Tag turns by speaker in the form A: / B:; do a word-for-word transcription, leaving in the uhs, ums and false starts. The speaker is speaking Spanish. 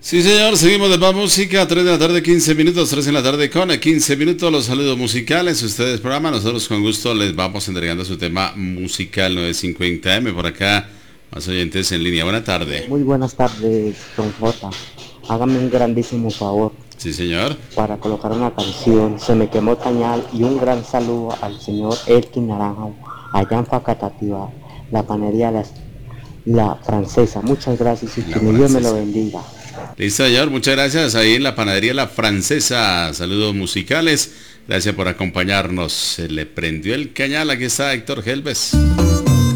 A: Sí, señor, seguimos de más música, tres de la tarde, quince minutos, tres en la tarde con quince minutos, los saludos musicales, ustedes programa, nosotros con gusto les vamos entregando su tema musical nueve cincuenta eme, por acá, más oyentes en línea, buena tarde.
B: Muy buenas tardes, don J. Hágame un grandísimo favor
A: Sí, señor.
B: para colocar una canción, Se me quemó el cañal, y un gran saludo al señor Elkin Naranjo, allá en Facatativá, la panería la, la Francesa. Muchas gracias y
A: La
B: que Dios me lo
A: Francesa.
B: bendiga.
A: Listo, señor, muchas gracias. Ahí en la panadería La Francesa, saludos musicales. Gracias por acompañarnos. Se le prendió el cañal, aquí está Héctor Helves.